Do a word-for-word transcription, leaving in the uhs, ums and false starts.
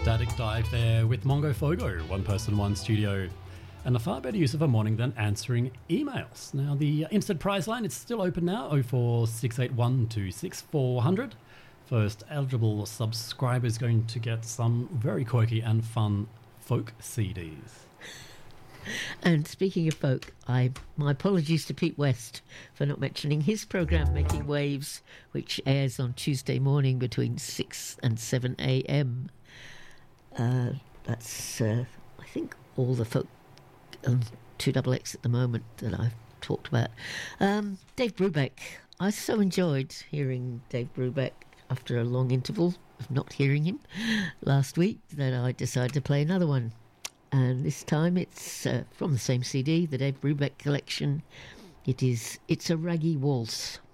Static Dive there with Mongo Fogo, one person, one studio, and a far better use of a morning than answering emails. Now, the instant prize line is still open now, oh four six eight one two six four zero zero. First eligible subscriber is going to get some very quirky and fun folk C Ds. And speaking of folk, I my apologies to Pete West for not mentioning his programme Making Waves, which airs on Tuesday morning between six and seven a.m. Uh, that's, uh, I think, all the folk on two X X at the moment that I've talked about. Um, Dave Brubeck. I so enjoyed hearing Dave Brubeck after a long interval of not hearing him last week that I decided to play another one. And this time it's uh, from the same C D, the Dave Brubeck collection. It is It's a Raggy Waltz.